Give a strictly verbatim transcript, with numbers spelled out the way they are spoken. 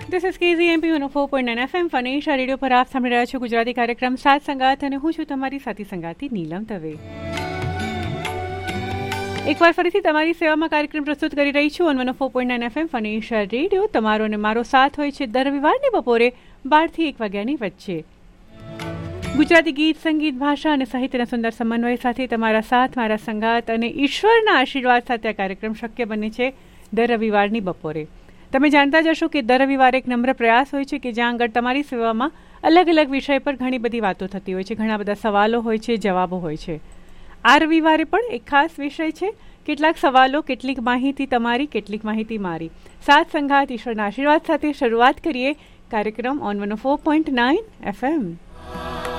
This is K Z M P one oh four point nine F M ફનેશા radio પર આપ સાંભળી રહ્યા છો ગુજરાતી કાર્યક્રમ સાત સંગાત અને હું છું તમારી સાથી સંગાતી નીલમ દવે. એકવાર ફરીથી તમારી સેવામાં કાર્યક્રમ પ્રસ્તુત કરી રહી છું વન ઓ four point nine F M ફનેશા radio. તમારો અને મારો સાથ હોય છે દર રવિવારની બપોરે બારથી એક વાગ્યાની વચ્ચે. ગુજરાતી ગીત, સંગીત, ભાષા અને સાહિત્યના સુંદર સમન્વય સાથે તમારા સાથ, મારા સંગાત અને ઈશ્વરના આશીર્વાદ સાથે આ કાર્યક્રમ શક્ય બને છે દર રવિવારની બપોરે. તમે જાણતા જ હશો કે દર રવિવારે એક નમ્ર પ્રયાસ હોય છે કે જ્યાં આગળ તમારી સેવામાં અલગ અલગ વિષય પર ઘણી બધી વાતો થતી હોય છે, ઘણા બધા સવાલો હોય છે, જવાબો હોય છે. આ રવિવારે પણ એક ખાસ વિષય છે. કેટલાક સવાલો, કેટલીક માહિતી તમારી, કેટલીક માહિતી મારી. સાત સંગાત ઈશ્વરના આશીર્વાદ સાથે શરૂઆત કરીએ કાર્યક્રમ on one O four point nine F M.